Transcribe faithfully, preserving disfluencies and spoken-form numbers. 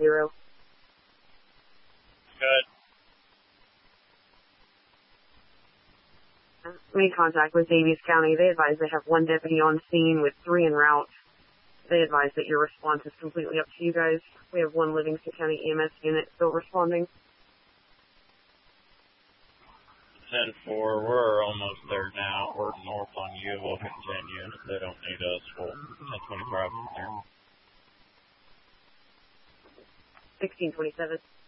zero. Good. Made contact with Davies County. They advise they have one deputy on scene with three en route. They advise that your response is completely up to you guys. We have one Livingston County E M S unit still responding. ten four, we're almost there now. We're north on you. We'll continue. If they don't need us, we'll ten twenty-five from there. sixteen twenty-seven.